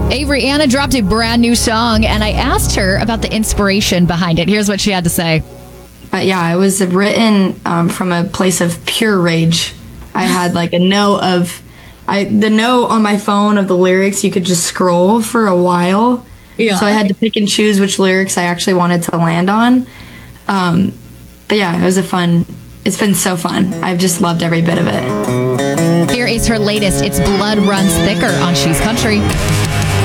Avery, Anna dropped a brand new song, and I asked her about the inspiration behind it. Here's what she had to say. Yeah, it was written from a place of pure rage. I had like a note of the note on my phone of the lyrics. You could just scroll for a while. Yeah. So I had to pick and choose which lyrics I actually wanted to land on. But yeah, it's been so fun. I've just loved every bit of it. Here is her latest. It's Blood Runs Thicker on She's Country.